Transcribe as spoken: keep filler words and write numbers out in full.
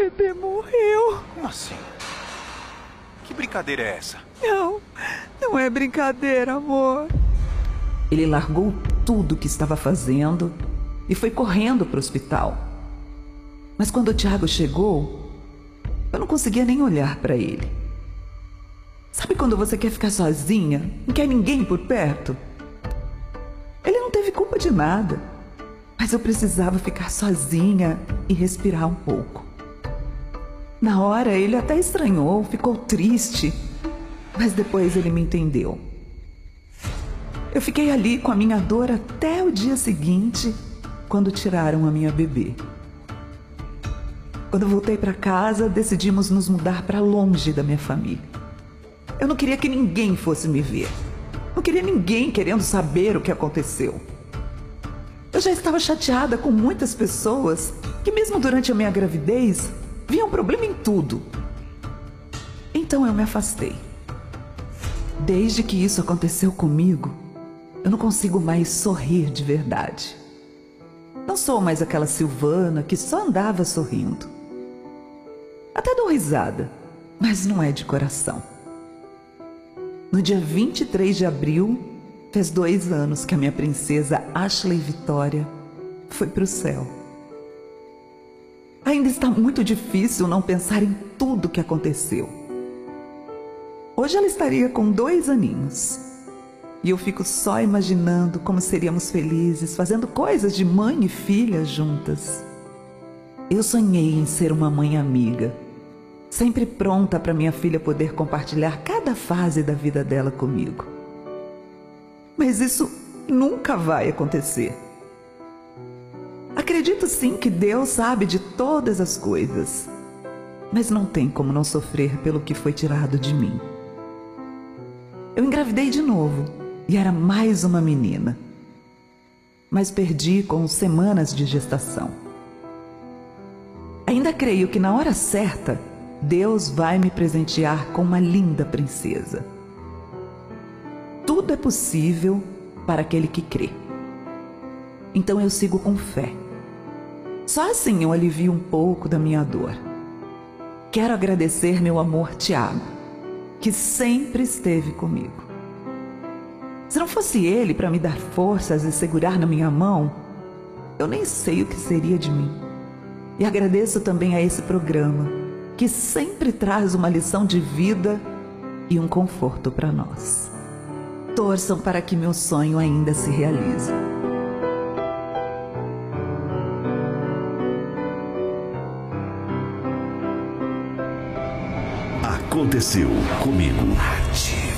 bebê morreu. Como assim? Que brincadeira é essa? Não, não é brincadeira, amor. Ele largou tudo o que estava fazendo e foi correndo para o hospital. Mas quando o Thiago chegou, eu não conseguia nem olhar para ele. Sabe quando você quer ficar sozinha, não quer ninguém por perto? Ele não teve culpa de nada, mas eu precisava ficar sozinha e respirar um pouco. Na hora ele até estranhou, ficou triste, mas depois ele me entendeu. Eu fiquei ali com a minha dor até o dia seguinte, quando tiraram a minha bebê. Quando voltei para casa, decidimos nos mudar para longe da minha família. Eu não queria que ninguém fosse me ver. Não queria ninguém querendo saber o que aconteceu. Eu já estava chateada com muitas pessoas que, mesmo durante a minha gravidez, viam problema em tudo. Então eu me afastei. Desde que isso aconteceu comigo, eu não consigo mais sorrir de verdade. Não sou mais aquela Silvana que só andava sorrindo. Até dou risada, mas não é de coração. No dia vinte e três de abril, fez dois anos que a minha princesa Ashley Vitória foi para o céu. Ainda está muito difícil não pensar em tudo que aconteceu. Hoje ela estaria com dois aninhos. E eu fico só imaginando como seríamos felizes fazendo coisas de mãe e filha juntas. Eu sonhei em ser uma mãe amiga, sempre pronta para minha filha poder compartilhar cada fase da vida dela comigo. Mas isso nunca vai acontecer. Acredito sim que Deus sabe de todas as coisas, mas não tem como não sofrer pelo que foi tirado de mim. Eu engravidei de novo e era mais uma menina, mas perdi com semanas de gestação. Ainda creio que na hora certa, Deus vai me presentear com uma linda princesa. Tudo é possível para aquele que crê. Então eu sigo com fé. Só assim eu alivio um pouco da minha dor. Quero agradecer meu amor Thiago, que sempre esteve comigo. Se não fosse ele para me dar forças e segurar na minha mão, eu nem sei o que seria de mim. E agradeço também a esse programa, que sempre traz uma lição de vida e um conforto para nós. Torçam para que meu sonho ainda se realize. Aconteceu comigo.